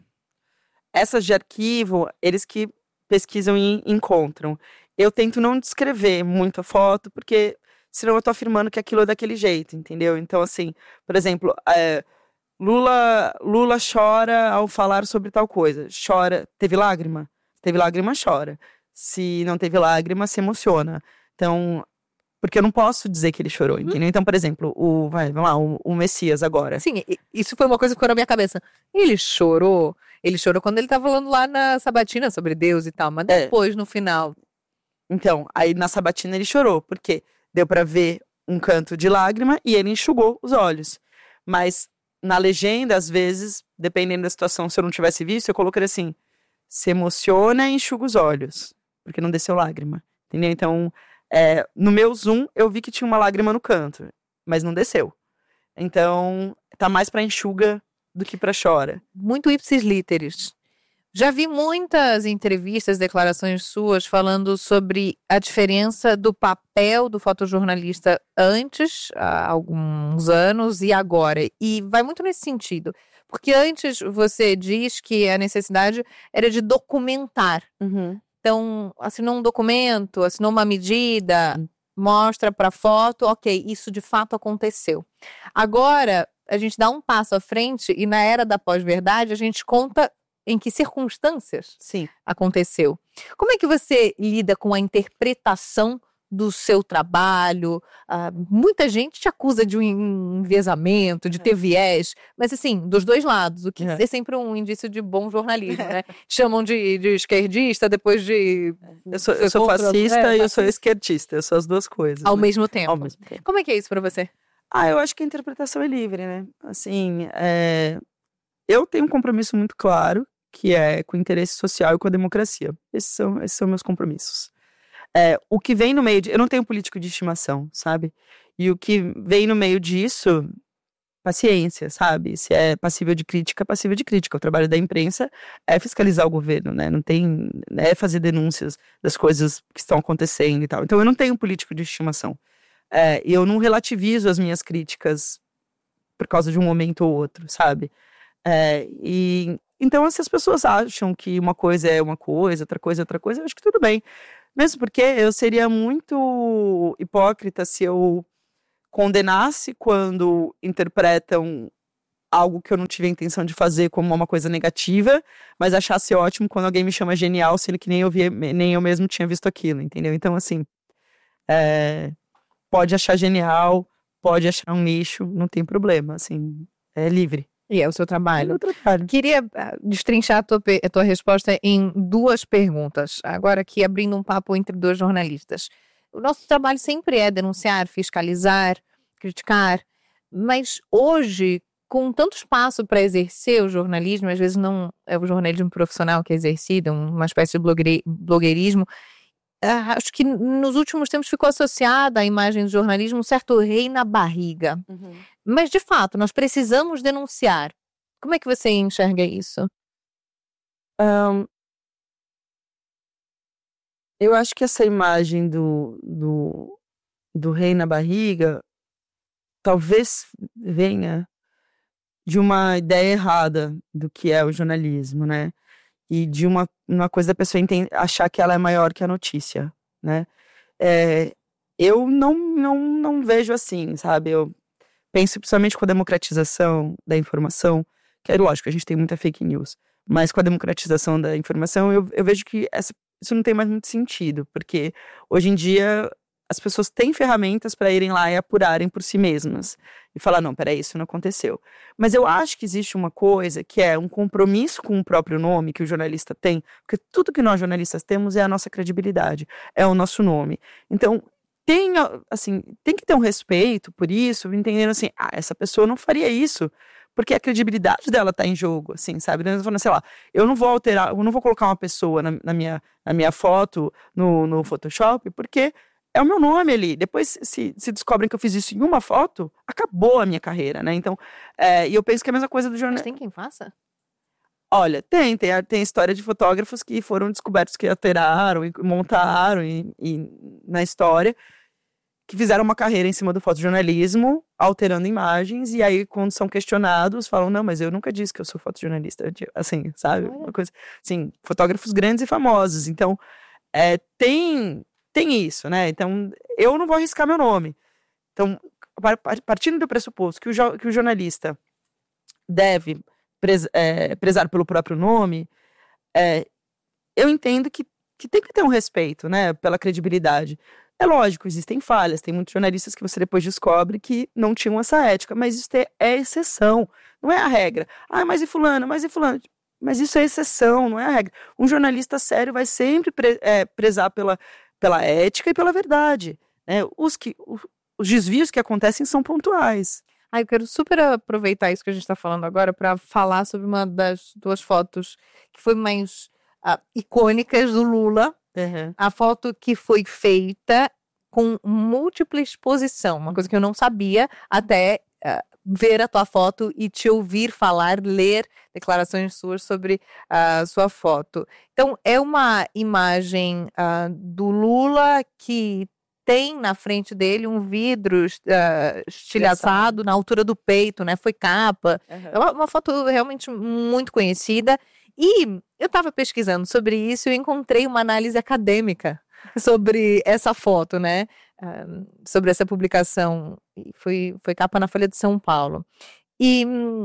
D: Essas de arquivo, eles que pesquisam e encontram. Eu tento não descrever muito a foto, porque senão eu tô afirmando que aquilo é daquele jeito, entendeu? Então, assim, por exemplo, é, Lula, Lula chora ao falar sobre tal coisa. Chora, teve lágrima? Teve lágrima, chora. Se não teve lágrima, se emociona. Então, porque eu não posso dizer que ele chorou, entendeu? Então, por exemplo, o, vai, vamos lá, o, o Messias agora.
C: Sim, e- isso foi uma coisa que ficou na minha cabeça. Ele chorou, ele chorou quando ele tá falando lá na sabatina sobre Deus e tal, mas
D: É.
C: depois, no final,
D: Então, aí na sabatina ele chorou, porque deu pra ver um canto de lágrima e ele enxugou os olhos. Mas na legenda, às vezes, dependendo da situação, se eu não tivesse visto, eu colocaria assim: se emociona e enxuga os olhos, porque não desceu lágrima, entendeu? Então, é, no meu zoom, eu vi que tinha uma lágrima no canto, mas não desceu. Então, tá mais pra enxuga do que pra chora.
C: muito ipsis literis. Já vi muitas entrevistas, declarações suas falando sobre a diferença do papel do fotojornalista antes, há alguns anos, e agora. E vai muito nesse sentido. Porque antes você diz que a necessidade era de documentar. Então, assinou um documento, assinou uma medida,
D: Hum.
C: mostra para foto, ok, isso de fato aconteceu. Agora, a gente dá um passo à frente e na era da pós-verdade a gente conta em que circunstâncias
D: Sim.
C: aconteceu. Como é que você lida com a interpretação do seu trabalho? Ah, muita gente te acusa de um enviesamento, de ter viés, mas assim, dos dois lados, o que
D: Uhum.
C: é sempre um indício de bom jornalismo, né? Chamam de, de esquerdista, depois de...
D: Eu sou, eu
C: Você
D: sou
C: contra-
D: fascista
C: é,
D: e eu sou
C: fascista.
D: esquerdista, eu sou as duas coisas.
C: Ao
D: né?
C: mesmo tempo.
D: Ao mesmo tempo.
C: Como é que é isso pra você?
D: Ah, eu acho que a interpretação é livre, né? Assim, é, eu tenho um compromisso muito claro, que é com o interesse social e com a democracia. Esses são, esses são meus compromissos. É, o que vem no meio de... Eu não tenho político de estimação, sabe? E o que vem no meio disso, paciência, sabe? Se é passível de crítica, passível de crítica. O trabalho da imprensa é fiscalizar o governo, né? Não tem... É fazer denúncias das coisas que estão acontecendo e tal. Então, eu não tenho político de estimação. É, e eu não relativizo as minhas críticas por causa de um momento ou outro, sabe? É, e então, se as pessoas acham que uma coisa é uma coisa, outra coisa é outra coisa, eu acho que tudo bem. Mesmo porque eu seria muito hipócrita se eu condenasse quando interpretam algo que eu não tive a intenção de fazer como uma coisa negativa, mas achasse ótimo quando alguém me chama genial, sendo que nem eu, via, nem eu mesmo tinha visto aquilo, entendeu? Então, assim, é, pode achar genial, pode achar um nicho, não tem problema, assim, é livre.
C: E é o seu trabalho.
D: É o trabalho.
C: Queria ah, destrinchar a tua, pe- a tua resposta em duas perguntas. Agora aqui abrindo um papo entre dois jornalistas. O nosso trabalho sempre é denunciar, fiscalizar, criticar, mas hoje, com tanto espaço para exercer o jornalismo, às vezes não é o jornalismo profissional que é exercido, é uma espécie de blogueiri- blogueirismo, ah, acho que nos últimos tempos ficou associada à imagem do jornalismo um certo rei na barriga. Mas, de fato, nós precisamos denunciar. Como é que você enxerga isso?
D: Ahn, Eu acho que essa imagem do, do, do rei na barriga talvez venha de uma ideia errada do que é o jornalismo, né? E de uma, uma coisa da pessoa entender, achar que ela é maior que a notícia, né? É, eu não, não, não vejo assim, sabe? Eu penso principalmente com a democratização da informação, que é lógico, a gente tem muita fake news, mas com a democratização da informação, eu, eu vejo que essa, isso não tem mais muito sentido, porque hoje em dia as pessoas têm ferramentas para irem lá e apurarem por si mesmas. E falar, não, peraí, isso não aconteceu. Mas eu acho que existe uma coisa que é um compromisso com o próprio nome que o jornalista tem, porque tudo que nós jornalistas temos é a nossa credibilidade, é o nosso nome. Então, tem, assim, tem que ter um respeito por isso, entendendo assim, ah, essa pessoa não faria isso, porque a credibilidade dela está em jogo, assim, sabe? Falando, sei lá, eu não vou alterar, eu não vou colocar uma pessoa na, na, minha, na minha foto no, no Photoshop, porque é o meu nome ali. Depois, se, se descobrem que eu fiz isso em uma foto, acabou a minha carreira, né? Então, é, e eu penso que é a mesma coisa do jornal.
C: Mas tem quem faça?
D: Olha, tem, tem, a- tem a história de fotógrafos que foram descobertos que alteraram e montaram e, e na história, que fizeram uma carreira em cima do fotojornalismo, alterando imagens, e aí, quando são questionados, falam, não, mas eu nunca disse que eu sou fotojornalista. Eu, tipo, assim, sabe?
C: Olha.
D: Uma coisa, assim, fotógrafos grandes e famosos. Então, é, tem, tem isso, né? Então, eu não vou arriscar meu nome. Então, par- par- partindo do pressuposto que o, jo- que o jornalista deve pres- é, prezar pelo próprio nome, é, eu entendo que, que tem que ter um respeito, né, pela credibilidade. É lógico, existem falhas, tem muitos jornalistas que você depois descobre que não tinham essa ética, mas isso é, é exceção, não é a regra. Ah, mas e fulano, mas e fulano? Mas isso é exceção, não é a regra. Um jornalista sério vai sempre pre- é, prezar pela, pela ética e pela verdade, né? Os, que, o- os desvios que acontecem são pontuais.
C: Ah, eu quero super aproveitar isso que a gente está falando agora para falar sobre uma das duas fotos que foi mais ah, icônicas do Lula. A foto que foi feita com múltipla exposição, uma coisa que eu não sabia até ah, ver a tua foto e te ouvir falar, ler declarações suas sobre a sua foto. Então, é uma imagem ah, do Lula que tem na frente dele um vidro ah, estilhaçado na altura do peito, né? Foi capa. É uma, uma foto realmente muito conhecida. E eu estava pesquisando sobre isso e eu encontrei uma análise acadêmica sobre essa foto, né? Ah, sobre essa publicação. E Foi, foi capa na Folha de São Paulo. E hum,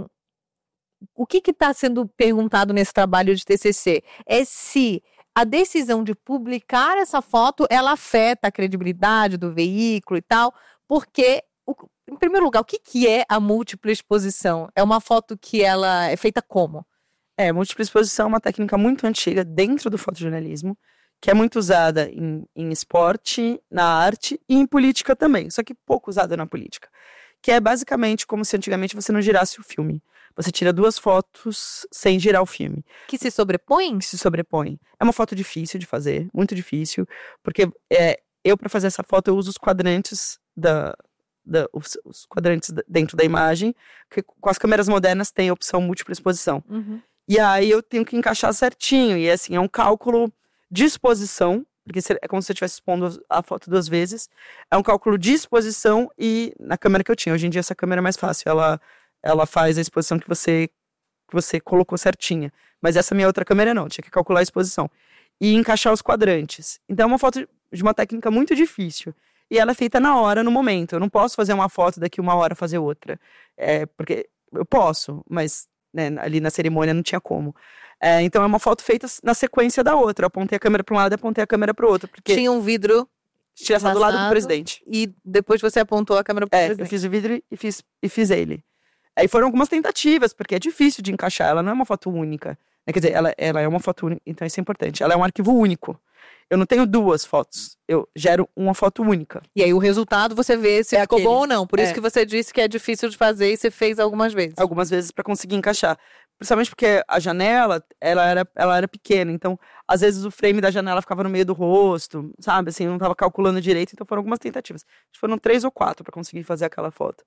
C: o que está sendo perguntado nesse trabalho de T C C é se a decisão de publicar essa foto ela afeta a credibilidade do veículo e tal, porque, o- em primeiro lugar, o que, que é a múltipla exposição? É uma foto que ela é feita como?
D: É, múltipla exposição é uma técnica muito antiga dentro do fotojornalismo, que é muito usada em, em esporte, na arte e em política também, só que pouco usada na política. Que é basicamente como se antigamente você não girasse o filme. Você tira duas fotos sem girar o filme,
C: Que se sobrepõem?
D: que se sobrepõem. É uma foto difícil de fazer, muito difícil, porque é, eu, para fazer essa foto, eu uso os quadrantes da. da- os, os quadrantes da- dentro da imagem, que com as câmeras modernas tem a opção múltipla exposição.
C: Uhum.
D: E aí eu tenho que encaixar certinho. E assim, é um cálculo de exposição, porque se- é como se eu estivesse expondo a foto duas vezes. É um cálculo de exposição e na câmera que eu tinha. Hoje em dia essa câmera é mais fácil. Ela, ela faz a exposição que você, que você colocou certinha. Mas essa minha outra câmera não, tinha que calcular a exposição. E encaixar os quadrantes. Então é uma foto de uma técnica muito difícil. E ela é feita na hora, no momento. Eu não posso fazer uma foto daqui uma hora fazer outra. É, porque eu posso, mas né, ali na cerimônia não tinha como. É, então é uma foto feita na sequência da outra. Eu apontei a câmera para um lado e apontei a câmera para o outro. Porque
C: Tinha um vidro
D: tinha do lado do
C: vazado.
D: presidente.
C: e depois você apontou a câmera para o
D: É, eu
C: presidente.
D: fiz o vidro e fiz, e fiz ele. Aí foram algumas tentativas, porque é difícil de encaixar. Ela não é uma foto única. Né? Quer dizer, ela, ela é uma foto única, então isso é importante. Ela é um arquivo único. Eu não tenho duas fotos. Eu gero uma foto única.
C: E aí o resultado você vê se
D: É
C: ficou
D: aquele.
C: bom ou não. Por isso
D: É.
C: que você disse que é difícil de fazer e você fez algumas vezes.
D: Algumas vezes para conseguir encaixar. Principalmente porque a janela, ela era, ela era pequena. Então, às vezes o frame da janela ficava no meio do rosto, sabe? Assim, eu não tava calculando direito. Então foram algumas tentativas. Acho que foram três ou quatro para conseguir fazer aquela foto.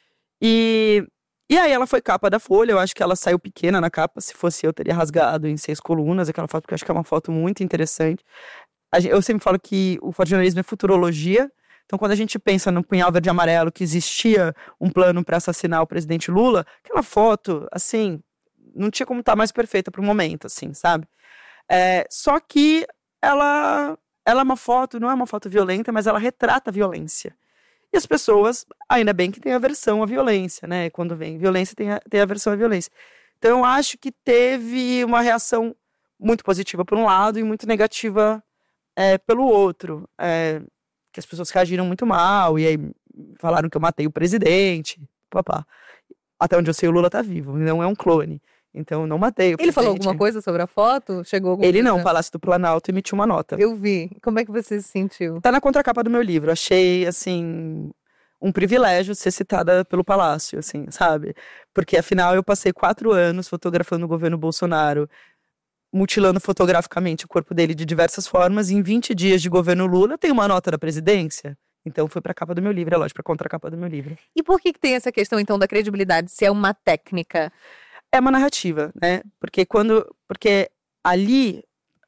D: E, e aí ela foi capa da Folha. Eu acho que ela saiu pequena na capa. Se fosse eu, teria rasgado em seis colunas aquela foto, porque eu acho que é uma foto muito interessante. Eu sempre falo que o fotojornalismo é futurologia. Então, quando a gente pensa no punhal verde e amarelo, que existia um plano para assassinar o presidente Lula, aquela foto, assim, não tinha como estar mais perfeita para o momento, assim, sabe? É, só que ela, ela é uma foto, não é uma foto violenta, mas ela retrata a violência. E as pessoas, ainda bem que tem aversão à violência, né? Quando vem violência, tem, a, tem aversão à violência. Então, eu acho que teve uma reação muito positiva por um lado e muito negativa é, pelo outro. É, que as pessoas reagiram muito mal, e aí falaram que eu matei o presidente, papá. Até onde eu sei, o Lula tá vivo, não é um clone. Então, eu não matei o
C: Ele
D: presidente.
C: falou alguma coisa sobre a foto? Chegou alguma
D: Ele
C: coisa?
D: não, o Palácio do Planalto emitiu uma nota.
C: Eu vi. Como é que você se sentiu?
D: Tá na contracapa do meu livro. Achei, assim, um privilégio ser citada pelo Palácio, assim, sabe? Porque, afinal, eu passei quatro anos fotografando o governo Bolsonaro, mutilando fotograficamente o corpo dele de diversas formas, e em vinte dias de governo Lula tem uma nota da presidência. Então foi para a capa do meu livro, é lógico, para contracapa do meu livro.
C: E por que, que tem essa questão, então, da credibilidade? Se é uma técnica?
D: É uma narrativa, né? Porque quando... Porque ali...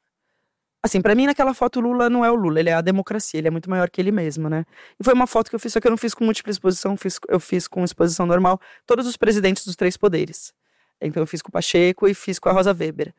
D: Assim, para mim, naquela foto, o Lula não é o Lula, ele é a democracia, ele é muito maior que ele mesmo, né? E foi uma foto que eu fiz, só que eu não fiz com múltipla exposição, fiz, eu fiz com exposição normal, todos os presidentes dos três poderes. Então eu fiz com o Pacheco e fiz com a Rosa Weber.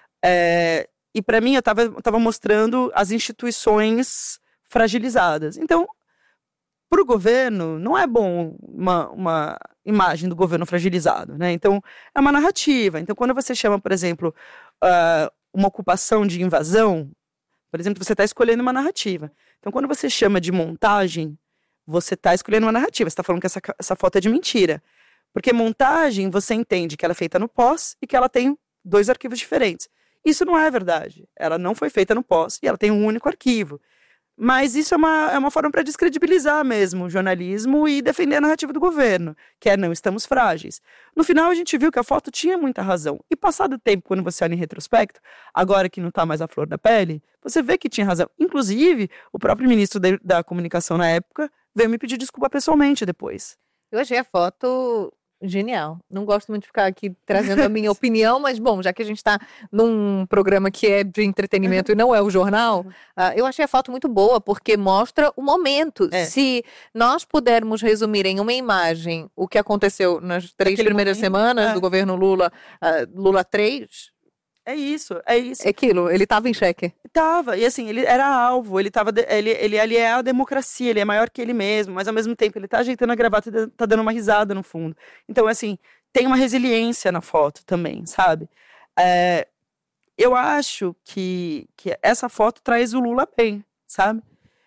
D: É, e para mim eu estava eu tava mostrando as instituições fragilizadas. Então, para o governo, não é bom uma, uma imagem do governo fragilizado, né? Então, é uma narrativa. Então, quando você chama, por exemplo, uh, uma ocupação de invasão, por exemplo, você está escolhendo uma narrativa. Então, quando você chama de montagem, você está escolhendo uma narrativa. Você está falando que essa, essa foto é de mentira. Porque montagem, você entende que ela é feita no pós e que ela tem dois arquivos diferentes. Isso não é verdade. Ela não foi feita no pós e ela tem um único arquivo. Mas isso é uma, é uma forma para descredibilizar mesmo o jornalismo e defender a narrativa do governo, que é não estamos frágeis. No final a gente viu que a foto tinha muita razão. E passado o tempo, quando você olha em retrospecto, agora que não está mais a flor da pele, você vê que tinha razão. Inclusive, o próprio ministro de, da comunicação na época veio me pedir desculpa pessoalmente depois.
C: Eu achei a foto genial. Não gosto muito de ficar aqui trazendo a minha opinião, mas bom, já que a gente está num programa que é de entretenimento e não é o jornal, uh, eu achei a foto muito boa, porque mostra o momento.
D: É.
C: Se nós pudermos resumir em uma imagem o que aconteceu nas três
D: Naquele
C: primeiras
D: momento,
C: semanas
D: é.
C: do governo Lula, uh, Lula três,
D: É isso, é isso.
C: é aquilo, ele estava em xeque.
D: Tava, e assim, ele era alvo, ele tava, de- ele, ele ali é a democracia, ele é maior que ele mesmo, mas ao mesmo tempo ele tá ajeitando a gravata e tá dando uma risada no fundo. Então, assim, tem uma resiliência na foto também, sabe? É, eu acho que, que essa foto traz o Lula bem, sabe?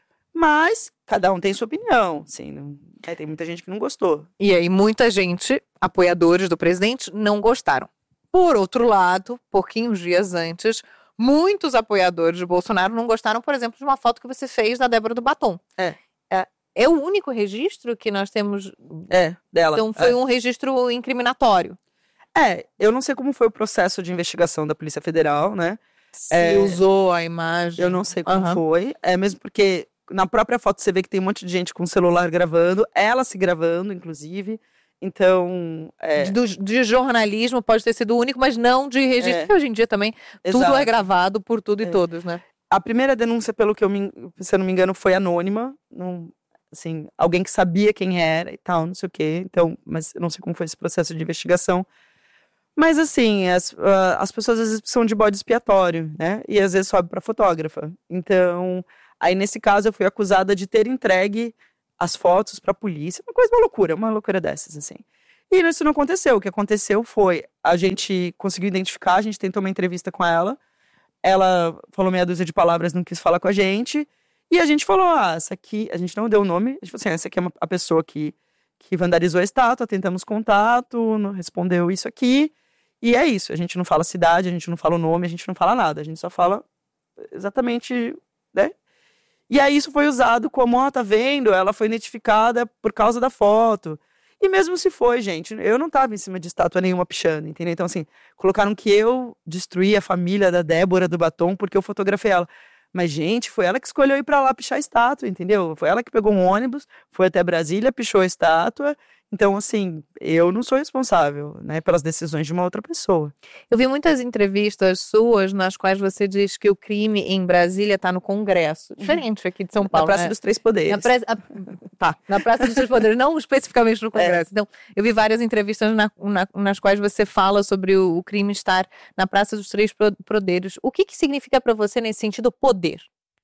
D: Mas cada um tem sua opinião, assim, não- é, tem muita gente que não gostou.
C: E aí, muita gente, apoiadores do presidente, não gostaram. Por outro lado, pouquinhos dias antes, muitos apoiadores de Bolsonaro não gostaram, por exemplo, de uma foto que você fez da Débora do Batom.
D: É.
C: É, é o único registro que nós temos.
D: É, dela.
C: Então, foi
D: é.
C: um registro incriminatório.
D: É, eu não sei como foi o processo de investigação da Polícia Federal, né?
C: Se
D: É,
C: usou a imagem.
D: Eu não sei como
C: Aham.
D: foi. É mesmo porque na própria foto você vê que tem um monte de gente com o celular gravando, ela se gravando, inclusive. Então, é,
C: Do- de jornalismo pode ter sido o único, mas não de registro.
D: É.
C: Porque hoje em dia também tudo
D: exato.
C: é gravado por tudo e
D: É.
C: todos, né?
D: A primeira denúncia, pelo que eu me, se eu não me engano, foi anônima. Não, assim, alguém que sabia quem era e tal, não sei o quê. Então, mas eu não sei como foi esse processo de investigação. Mas assim, as, ah, as pessoas às vezes precisam de bode expiatório, né? E às vezes sobe para fotógrafa. Então, aí nesse caso eu fui acusada de ter entregue as fotos para a polícia, uma coisa, uma loucura, uma loucura dessas, assim. E isso não aconteceu. O que aconteceu foi, a gente conseguiu identificar, a gente tentou uma entrevista com ela, ela falou meia dúzia de palavras, não quis falar com a gente, e a gente falou, ah, essa aqui, a gente não deu o nome, a gente falou assim, essa aqui é uma, a pessoa que, que vandalizou a estátua, tentamos contato, não respondeu isso aqui, e é isso, a gente não fala cidade, a gente não fala o nome, a gente não fala nada, a gente só fala exatamente, né? E aí isso foi usado como, ó, tá vendo? Ela foi identificada por causa da foto. E mesmo se foi, gente, eu não tava em cima de estátua nenhuma pichando, entendeu? Então, assim, colocaram que eu destruí a família da Débora do Batom porque eu fotografei ela. Mas, gente, foi ela que escolheu ir pra lá pichar a estátua, entendeu? Foi ela que pegou um ônibus, foi até Brasília, pichou a estátua. Então, assim, eu não sou responsável, né, pelas decisões de uma outra pessoa.
C: Eu vi muitas entrevistas suas nas quais você diz que o crime em Brasília está no Congresso. Diferente aqui de São Paulo,
D: Na Praça
C: né?
D: dos Três Poderes.
C: Na, pre... a... tá. Na Praça dos Três Poderes, não especificamente no Congresso. É. Então, eu vi várias entrevistas na, na, nas quais você fala sobre o, o crime estar na Praça dos Três Poderes. O que, que significa para você, nesse sentido, poder?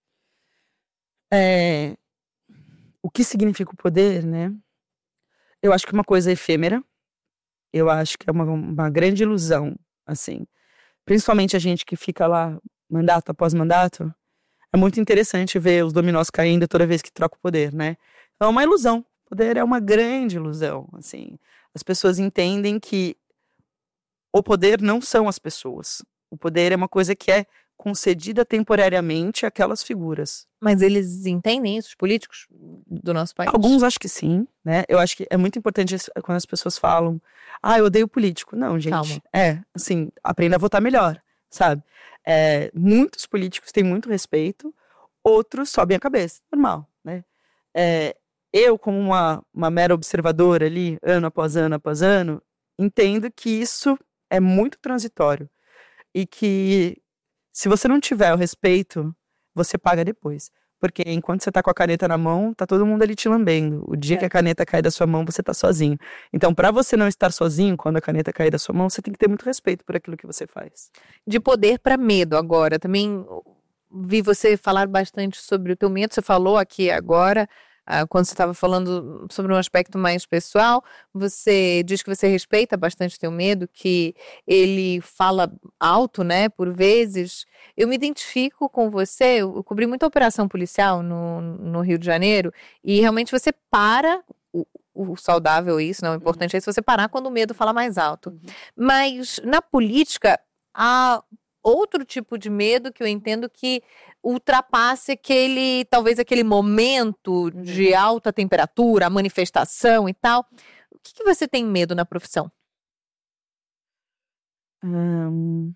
D: É... O que significa o poder, né? Eu acho que é uma coisa efêmera, eu acho que é uma, uma grande ilusão, assim. Principalmente a gente que fica lá, mandato após mandato, é muito interessante ver os dominós caindo toda vez que troca o poder, né? Então é uma ilusão, o poder é uma grande ilusão, assim. As pessoas entendem que o poder não são as pessoas, o poder é uma coisa que é concedida temporariamente àquelas figuras.
C: Mas eles entendem isso, os políticos do nosso país?
D: Alguns acho que sim, né? Eu acho que é muito importante quando as pessoas falam, ah, eu odeio político. Não, gente.
C: Calma.
D: É, assim, aprenda a votar melhor, sabe? É, muitos políticos têm muito respeito, outros sobem a cabeça, normal, né? É, eu, como uma, uma mera observadora ali, ano após ano após ano, entendo que isso é muito transitório e que se você não tiver o respeito, você paga depois. Porque enquanto você tá com a caneta na mão, tá todo mundo ali te lambendo. O dia é. que a caneta cai da sua mão, você tá sozinho. Então, para você não estar sozinho quando a caneta cair da sua mão, você tem que ter muito respeito por aquilo que você faz.
C: De poder para medo agora. Também vi você falar bastante sobre o teu medo. Você falou aqui agora, Uh, quando você estava falando sobre um aspecto mais pessoal, você diz que você respeita bastante teu medo, que ele fala alto, né, por vezes. Eu me identifico com você, eu cobri muita operação policial no, no Rio de Janeiro, e realmente você para, o, o saudável é isso, não, o importante uhum. é você parar quando o medo fala mais alto. Uhum. Mas na política, há outro tipo de medo que eu entendo que ultrapasse aquele, talvez aquele momento de alta temperatura, a manifestação e tal. O que, que você tem medo na profissão?
D: Hum,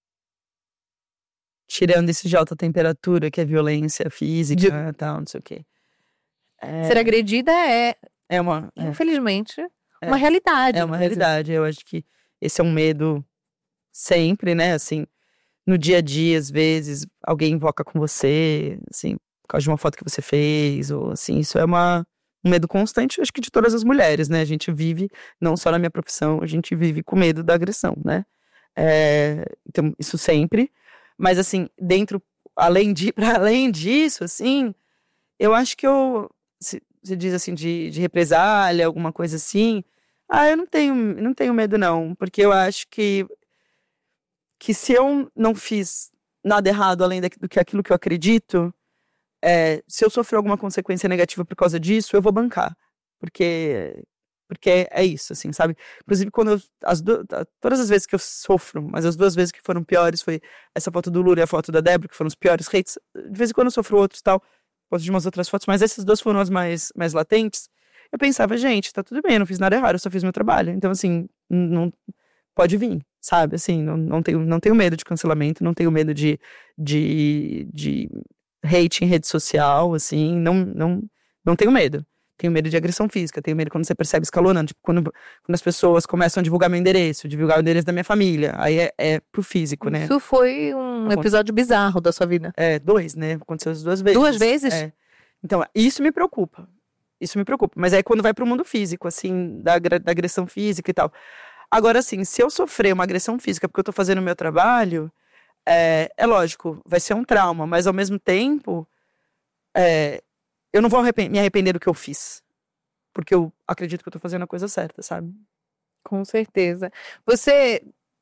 D: tirando esse de alta temperatura, que é violência física e de... tal, não sei o quê.
C: É... Ser agredida é,
D: é uma,
C: é, infelizmente,
D: é,
C: uma realidade.
D: É uma realidade. Eu acho que esse é um medo sempre, né, assim, no dia a dia, às vezes, alguém invoca com você, assim, por causa de uma foto que você fez, ou assim, isso é uma, um medo constante, acho que de todas as mulheres, né, a gente vive, não só na minha profissão, a gente vive com medo da agressão, né, é, então, isso sempre, mas assim, dentro, além, de, para além disso, assim, eu acho que eu, se, se diz assim, de, de represália, alguma coisa assim, ah, eu não tenho, não tenho medo não, porque eu acho que que se eu não fiz nada errado além do que aquilo que eu acredito, é, se eu sofrer alguma consequência negativa por causa disso, eu vou bancar. Porque, porque é isso, assim, sabe? Inclusive, quando eu, as do, todas as vezes que eu sofro, mas as duas vezes que foram piores foi essa foto do Lula e a foto da Débora, que foram os piores hates. De vez em quando eu sofro outros e tal, posso de umas outras fotos, mas essas duas foram as mais, mais latentes. Eu pensava, gente, tá tudo bem, eu não fiz nada errado, eu só fiz meu trabalho. Então, assim, não... pode vir, sabe, assim, não, não, tenho, não tenho medo de cancelamento, não tenho medo de, de, de hate em rede social, assim, não, não, não tenho medo. Tenho medo de agressão física, tenho medo quando você percebe escalonando, tipo, quando, quando as pessoas começam a divulgar meu endereço, divulgar o endereço da minha família, aí é, é pro físico, né?
C: Isso foi um Aconte... episódio bizarro da sua vida.
D: É, dois, né? Aconteceu as duas vezes.
C: Duas vezes?
D: É. Então, isso me preocupa, isso me preocupa, mas aí quando vai pro mundo físico, assim, da, da agressão física e tal. Agora, assim, se eu sofrer uma agressão física porque eu tô fazendo o meu trabalho, é, é lógico, vai ser um trauma, mas ao mesmo tempo, é, eu não vou arrepend- me arrepender do que eu fiz, porque eu acredito que eu tô fazendo a coisa certa, sabe?
C: Com certeza. Você